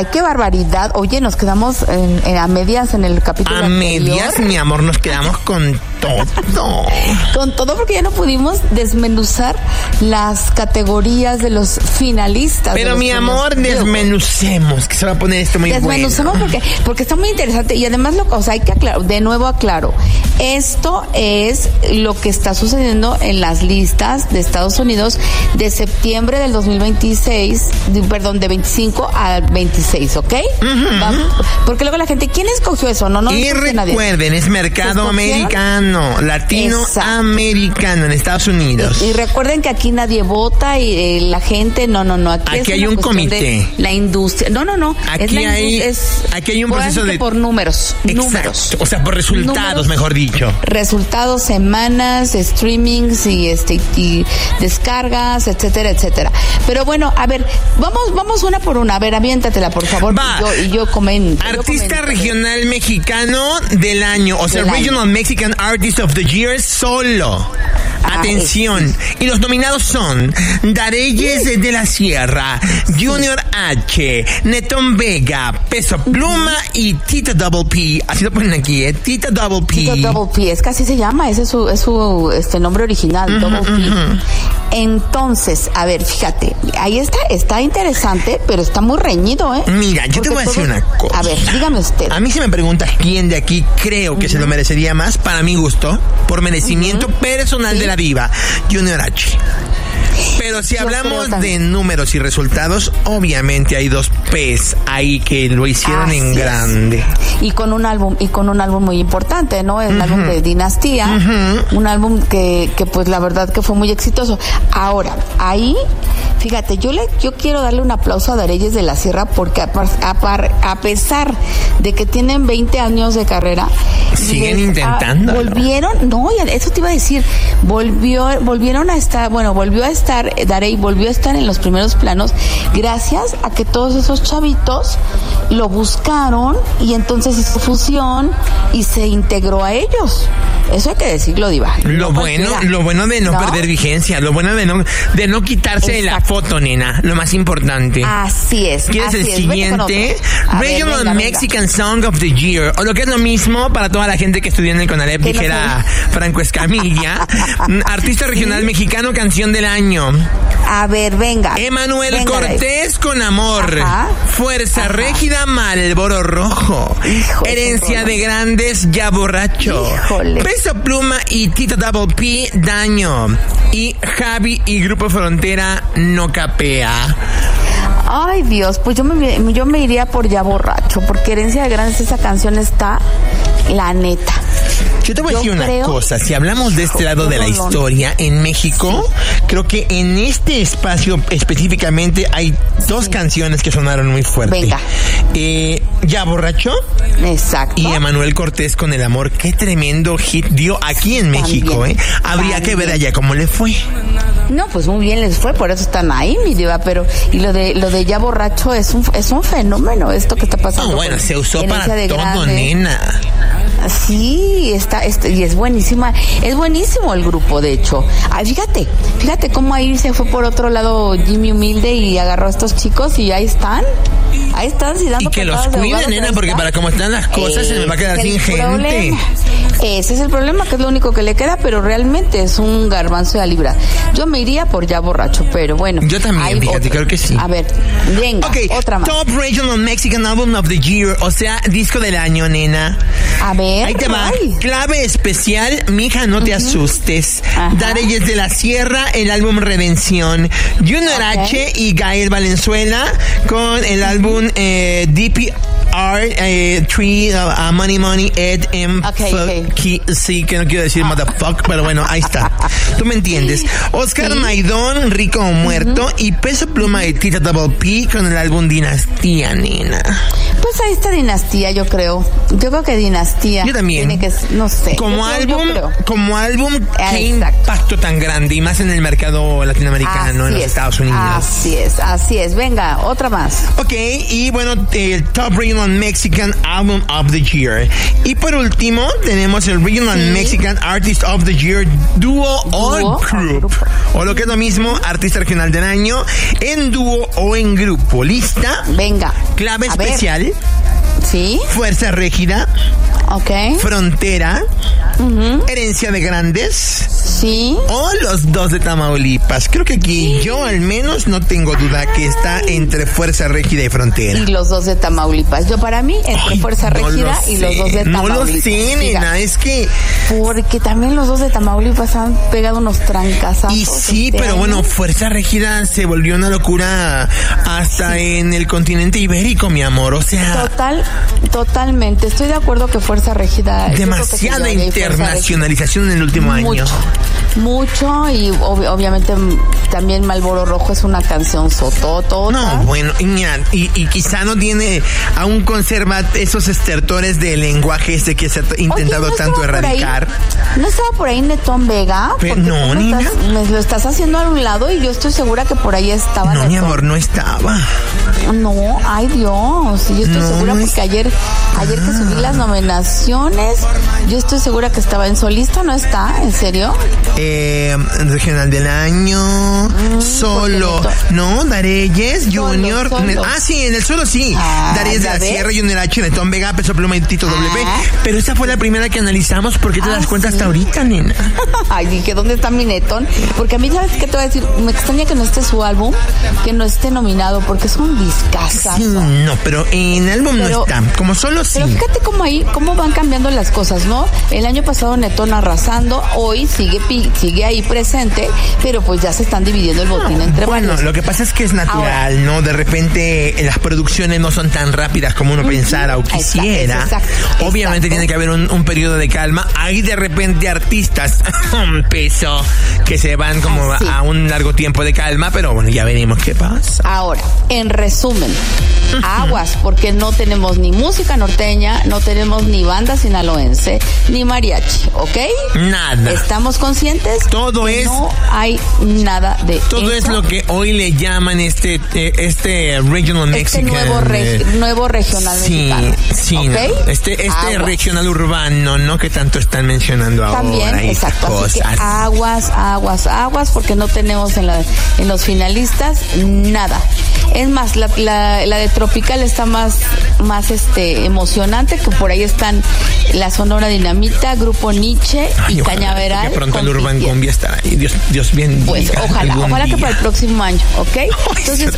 Ay, qué barbaridad. Oye, nos quedamos a medias en el capítulo anterior. Medias, mi amor, nos quedamos con todo. Con todo, porque ya no pudimos desmenuzar las categorías de los finalistas. Pero mi amor, desmenucemos, que se va a poner esto muy bueno. Desmenucemos porque está muy interesante. Y además, hay que aclarar, de nuevo aclaro, esto es lo que está sucediendo en las listas de Estados Unidos de septiembre del 2026, de 25 al 26, ¿ok? Porque luego la gente, ¿quién escogió eso? No y recuerden, es mercado americano, latinoamericano en Estados Unidos. Y recuerden que aquí nadie vota y la gente, no. Aquí hay un comité. La industria. No. Aquí hay un proceso por números. Exacto. Números. O sea, por resultados, mejor dicho. Resultados, semanas, streamings y descargas, etcétera. Pero bueno, a ver, vamos una por una. A ver, aviéntatela, por favor. Va. Y yo comento. Artista regional mexicano del año. O sea, Regional Mexican Artist of the Year solo. Atención. Y los nominados son Dareyes de la Sierra, Junior H, Netón Vega, Peso Pluma y Tito Double P. Así lo ponen aquí, Tito Double P. Tito Double P, es que así se llama, ese es su nombre original, Double P. Entonces, a ver, fíjate, ahí está interesante, pero está muy reñido, ¿eh? Mira, yo te voy a decir una cosa. A ver, dígame usted. A mí, si me preguntas quién de aquí creo que se lo merecería más, para mi gusto, por merecimiento personal de la diva, Junior H. Pero si hablamos de números y resultados, obviamente hay dos P's ahí que lo hicieron en grande. Y con un álbum muy importante, ¿no? El álbum de Dinastía, un álbum que pues la verdad que fue muy exitoso. Ahora, ahí, fíjate, yo quiero darle un aplauso a Dareyes de la Sierra porque a pesar de que tienen 20 años de carrera, siguen intentando. Eso te iba a decir, volvió a estar, Darey volvió a estar en los primeros planos gracias a que todos esos chavitos lo buscaron y entonces hizo fusión y se integró a ellos. Eso hay que decirlo, diva. Lo bueno de no perder vigencia, lo bueno de no quitarse de la foto, nena, lo más importante. Así es. ¿Quieres el siguiente? Regional Mexican Song of the Year, o lo que es lo mismo para toda la gente que estudió en el CONALEP, dijera Franco Escamilla. Artista regional mexicano, canción del año. A ver, venga. Emanuel Cortés con Amor. Fuerza Régida, Marlboro Rojo. Herencia de Grandes, Ya Borracho. Peso Pluma y Tito Double P, Daño. Y Javi y Grupo Frontera, No Capea. Ay, Dios, pues yo me iría por Ya Borracho, porque Herencia de Grandes, esa canción está la neta. Yo te voy a decir una cosa, si hablamos de este lado de la historia, en México, creo que en este espacio específicamente hay dos canciones que sonaron muy fuerte. Venga. Ya Borracho. Exacto. Y Emanuel Cortés con El Amor. Qué tremendo hit dio aquí en México, ¿eh? Habría que ver allá cómo le fue. No, pues muy bien les fue, por eso están ahí, mi diva, pero y lo de Ya Borracho es un fenómeno esto que está pasando. No, bueno, se usó para todo, nena. Sí, y es buenísima, es buenísimo el grupo, de hecho. Ay, fíjate cómo ahí se fue por otro lado Jimmy Humilde y agarró a estos chicos y ahí están sí dando. Y que los cuiden, nena, porque para cómo están las cosas se me va a quedar sin gente. Ese es el problema, que es lo único que le queda, pero realmente es un garbanzo de libra. Yo me iría por Ya Borracho, pero bueno. Yo también, fíjate, creo que sí. A ver, venga, otra más. Top Regional Mexican Album of the Year, o sea, disco del año, nena. A ver. Ahí te va. Clave especial, mija, no te asustes. Dareyes de la Sierra, el álbum Redención. Junior H y Gael Valenzuela con el álbum DPR 3 Money Ed M. Sí, que no quiero decir motherfuck, pero bueno, ahí está. Tú me entiendes. Oscar Maidón, Rico o Muerto, y Peso Pluma y Tito Double P con el álbum Dinastía, nena. Pues ahí está Dinastía, yo creo. Yo creo que Dinastía. Yo también. Tiene que, no sé. Como álbum, qué impacto tan grande, y más en el mercado latinoamericano, en los Estados Unidos. Así es. Venga, otra más. Ok, y bueno, el Top Regional Regional Mexican Album of the Year. Y por último, tenemos el Regional Mexican Artist of the Year Duo o Group. O lo que es lo mismo, Artista Regional del Año en dúo o en grupo. ¿Lista? Venga. Clave especial. Ver. Sí. Fuerza Régida. Ok. Frontera. Herencia de Grandes. Sí. O los dos de Tamaulipas. Creo que aquí yo al menos no tengo duda que está entre Fuerza Régida y Frontera. Y los dos de Tamaulipas. Yo para mí entre Fuerza Régida y los dos de Tamaulipas. No lo sé, nena, es que... Porque también los dos de Tamaulipas han pegado unos trancazazos. Y sí, pero bueno, Fuerza Régida se volvió una locura hasta en el continente ibérico, mi amor, o sea... Totalmente. Estoy de acuerdo que Fuerza Régida... Demasiada internacionalización en el último año. Mucho, y obviamente también Malboro Rojo es una canción sototota. No, bueno, y quizá no tiene, aún conserva esos estertores de lenguaje que se ha intentado tanto erradicar. ¿No estaba por ahí Netón Vega? Pero no, Nina. Me lo estás haciendo a un lado y yo estoy segura que por ahí estaba No, Netón. mi amor, no estaba. No, ay Dios, yo estoy segura porque ayer que subí las nominaciones, yo estoy segura que estaba en solista, ¿no está? ¿En serio? Regional del Año, Solo, no, Dareyes, Junior, Solo. Sí, en el Solo sí, Dareyes de la Sierra, Junior H, Netón Vega, Peso Pluma y Tito W, pero esa fue la primera que analizamos, ¿por qué te das cuenta hasta ahorita, nena? Ay, dije, ¿dónde está mi Netón? Porque a mí, ¿sabes qué te voy a decir? Me extraña que no esté su álbum, que no esté nominado, porque es un discazazo. Sí, no, pero en álbum no está, como Solo sí. Pero fíjate cómo van cambiando las cosas, ¿no? El año pasado Netón arrasando, hoy sigue ahí presente, pero pues ya se están dividiendo el botín entre varios. Bueno, lo que pasa es que es natural, ¿no? De repente las producciones no son tan rápidas como uno pensara o quisiera. Obviamente tiene que haber un periodo de calma. Hay de repente artistas, un peso, que se van como a un largo tiempo de calma, pero bueno, ya veremos qué pasa. Ahora, en resumen, aguas, porque no tenemos ni música norteña, no tenemos ni banda sinaloense, ni mariachi, ¿ok? Nada. ¿Estamos conscientes? Todo es... No hay nada de todo eso. Es lo que hoy le llaman este Regional Mexican. Nuevo regional mexicano. Sí, ¿okay? No. Este regional urbano, ¿no? Que tanto están mencionando también, ahora. Exacto. Cosas. Así que aguas, porque no tenemos en los finalistas nada. Es más, la de Tropical está más emocionante, que por ahí están la Sonora Dinamita, Grupo Nietzsche y Cañaveral. Que pronto el Urban Cumbia estará ahí. Dios bien. Pues ojalá que para el próximo año, ¿ok? Entonces,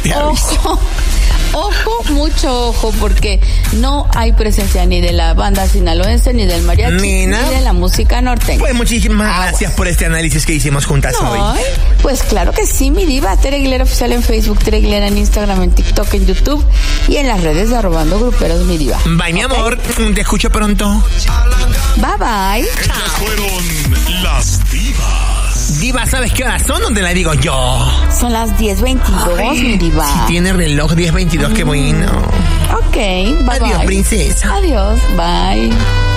mucho ojo, porque no hay presencia ni de la banda sinaloense, ni del mariachi, ni de la música norteña. Pues muchísimas gracias por este análisis que hicimos juntas hoy. Pues claro que sí, mi diva. Tere Aguilera Oficial en Facebook, Tere Aguilera en Instagram, en TikTok, en YouTube y en las redes de Arrobando Gruperos, mi diva. Bye, mi amor. Te escucho pronto. Bye, bye. Ellas fueron las divas. Diva, ¿sabes qué horas son? ¿Dónde la digo yo? Son las 10:22, mi diva. Si tiene reloj 10:22, qué bueno. Ok, bye. Adiós, princesa. Adiós, bye.